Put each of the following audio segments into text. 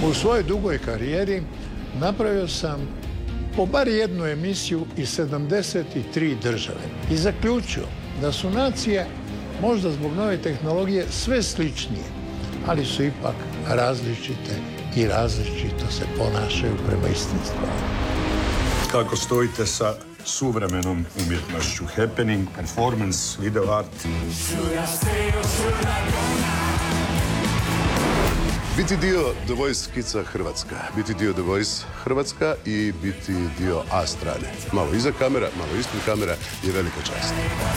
U svojoj dugoj karijeri napravio sam po bar jednu emisiju iz 73 države i zaključio da su nacije možda zbog nove tehnologije sve sličnije, ali su ipak različite i različito se ponašaju prema istim stvarima. Kako stojite sa suvremenom umjetnošću? Happening, performance, video art. Biti dio The Voice Kica Hrvatska, biti dio The Voice Hrvatska i biti dio A strane. Malo iza kamera, malo ispred kamera je velika čast.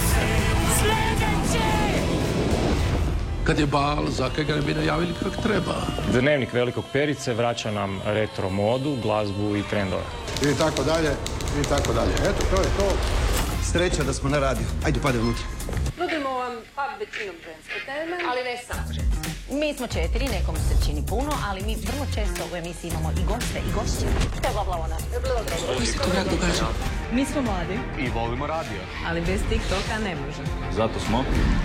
Kad je bal, za kaj ga ne bi najavili kak treba. Dnevnik Velikog Perice vraća nam retro modu, glazbu i trendove. I tako dalje, i tako dalje. Eto, to je to. Sreća da smo na radiju. Ajde, padaj unutra. Nudimo vam većinom ženske teme, ali ne samo ženske. Mi smo 4, nekom se čini puno, ali mi vrlo često u emisiji imamo i goste i gošće. Što se to jako događa? Mi smo mladi. I volimo radio. Ali bez TikToka ne može. Zato smo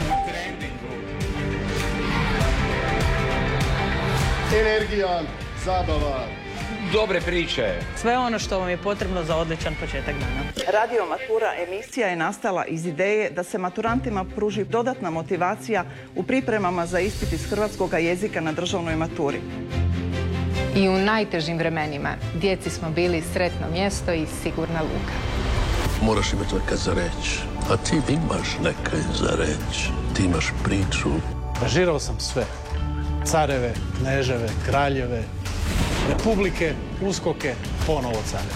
Energija, zabava. dobre priče. Sve ono što vam je potrebno za odličan početak dana. Radio Matura emisija je nastala iz ideje da se maturantima pruži dodatna motivacija u pripremama za ispit iz hrvatskog jezika na državnoj maturi. I u najtežim vremenima djeci smo bili sretno mjesto i sigurna luka. Moraš imati nekaj za reći. A ti imaš nekaj za reći. Ti imaš priču. Režirao sam sve. Careve, kneževe, kraljeve, republike, uskoke, ponovo careve.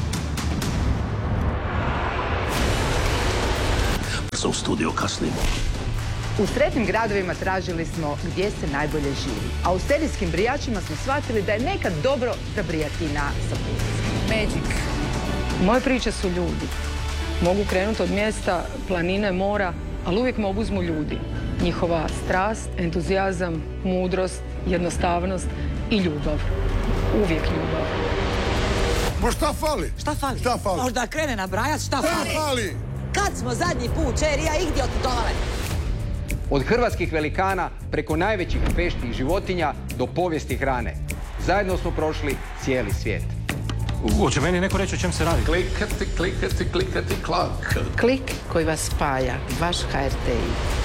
Za u studio kasnimo. U sretnim gradovima tražili smo gdje se najbolje živi. A u serijskim brijačima smo shvatili da je nekad dobro zabrijati na sapunici. Magic. Moje priče su ljudi. Mogu krenuti od mjesta, planine, mora, ali uvijek me obuzmu ljudi. Njihova strast, entuzijazam, mudrost, jednostavnost i ljubav. Uvijek ljubav. Ma šta fali? Šta fali? Šta fali? Možda krene nabrajat šta fali. Šta fali? Kad smo zadnji put, Čerija, igdje otputovale? Od hrvatskih velikana preko najvećih peštih životinja do povijesti hrane. Zajedno smo prošli cijeli svijet. Hoće meni neko reći o čem se radi? Klikati, klikati, klikati, klak. Klik koji vas spaja, vaš HRT.